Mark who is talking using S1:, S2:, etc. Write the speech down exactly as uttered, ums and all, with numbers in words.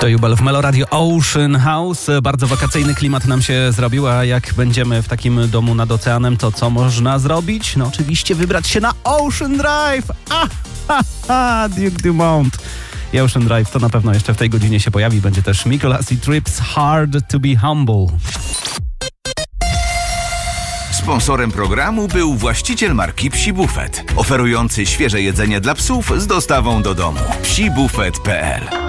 S1: To Jubel w Melo Radio Ocean House. Bardzo wakacyjny klimat nam się zrobił, a jak będziemy w takim domu nad oceanem, to co można zrobić? No oczywiście wybrać się na Ocean Drive. Ah, ha, ha, Duke Dumont. I Ocean Drive to na pewno jeszcze w tej godzinie się pojawi. Będzie też Mikolas Trips Hard to be Humble.
S2: Sponsorem programu był właściciel marki Psi Buffet, oferujący świeże jedzenie dla psów z dostawą do domu. psi buffet kropka p l